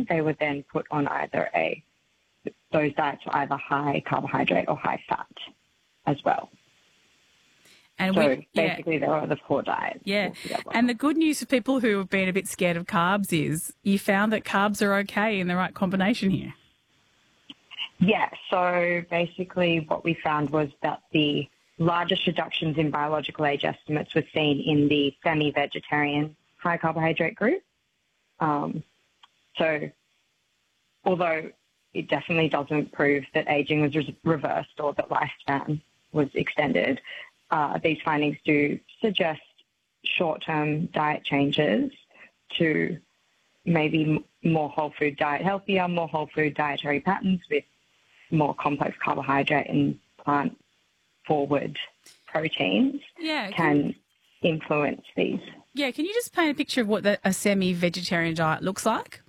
they were then put on those diets were either high carbohydrate or high fat as well. And so basically there are the 4 diets. Yeah. Altogether. And the good news for people who have been a bit scared of carbs is you found that carbs are okay in the right combination here. Yeah, so basically what we found was that the largest reductions in biological age estimates were seen in the semi-vegetarian high carbohydrate group. So although it definitely doesn't prove that aging was reversed or that lifespan was extended, these findings do suggest short-term diet changes to maybe more whole food diet, healthier, more whole food dietary patterns with more complex carbohydrate and plant-forward proteins can influence these. Yeah, can you just paint a picture of what a semi-vegetarian diet looks like?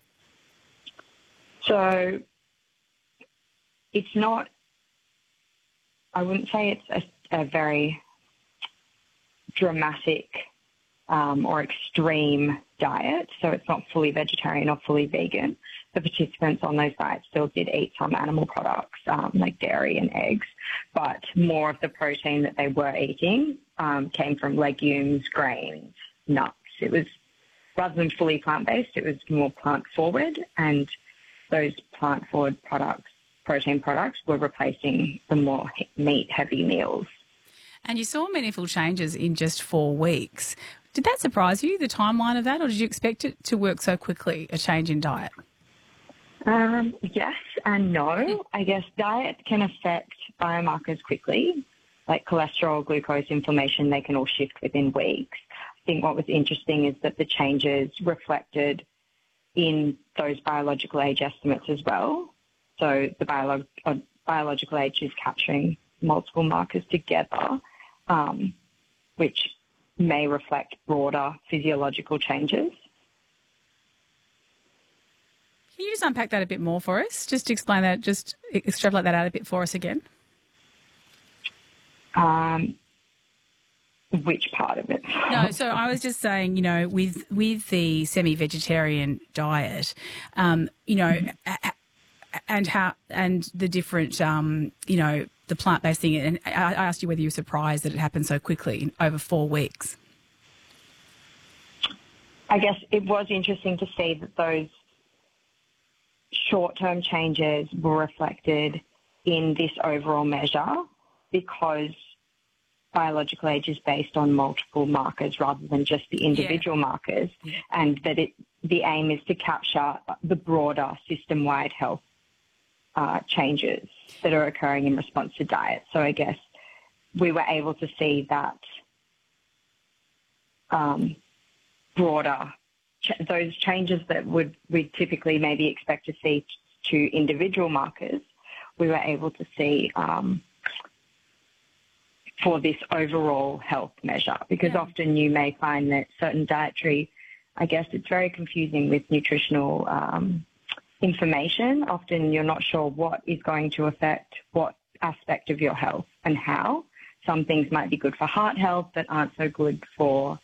So it's not, I wouldn't say it's a very dramatic or extreme diet, so it's not fully vegetarian or fully vegan. The participants on those diets still did eat some animal products like dairy and eggs, but more of the protein that they were eating came from legumes, grains, nuts. It was, rather than fully plant-based, it was more plant-forward, and those plant-forward products, protein products, were replacing the more meat-heavy meals. And you saw meaningful changes in just 4 weeks. Did that surprise you, the timeline of that, or did you expect it to work so quickly, a change in diet? Yes and no. I guess diet can affect biomarkers quickly, like cholesterol, glucose, inflammation. They can all shift within weeks. I think what was interesting is that the changes reflected in those biological age estimates as well. So the biological age is capturing multiple markers together, which may reflect broader physiological changes. Can you just unpack that a bit more for us? Just explain that, just extrapolate that out a bit for us again. Which part of it? No, so I was just saying, you know, with the semi-vegetarian diet, you know, and the different, you know, the plant-based thing. And I asked you whether you were surprised that it happened so quickly, over 4 weeks. I guess it was interesting to see that those short-term changes were reflected in this overall measure because biological age is based on multiple markers rather than just the individual markers, and that the aim is to capture the broader system-wide health changes that are occurring in response to diet. So I guess we were able to see that broader, those changes that we typically maybe expect to see to individual markers, we were able to see for this overall health measure, because often you may find that certain dietary, I guess it's very confusing with nutritional information. Often you're not sure what is going to affect what aspect of your health and how. Some things might be good for heart health that aren't so good for